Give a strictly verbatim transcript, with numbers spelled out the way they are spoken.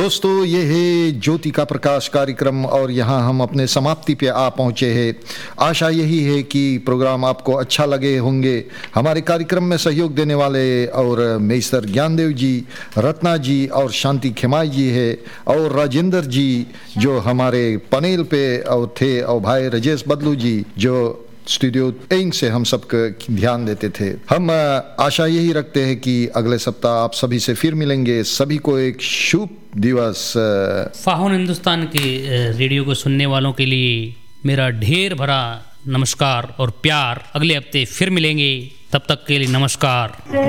दोस्तों, ये है ज्योति का प्रकाश कार्यक्रम और यहाँ हम अपने समाप्ति पे आ पहुँचे हैं। आशा यही है कि प्रोग्राम आपको अच्छा लगे होंगे। हमारे कार्यक्रम में सहयोग देने वाले और मेसर ज्ञानदेव जी, रत्ना जी और शांति खेमाई जी है और राजेंद्र जी जो हमारे पैनल पे और थे, और भाई राजेश बदलू जी जो स्टूडियो एंग से हम सबको ध्यान देते थे। हम आशा यही रखते हैं कि अगले सप्ताह आप सभी से फिर मिलेंगे। सभी को एक शुभ दिवस। फाहुन हिंदुस्तान के रेडियो को सुनने वालों के लिए मेरा ढेर भरा नमस्कार और प्यार। अगले हफ्ते फिर मिलेंगे, तब तक के लिए नमस्कार।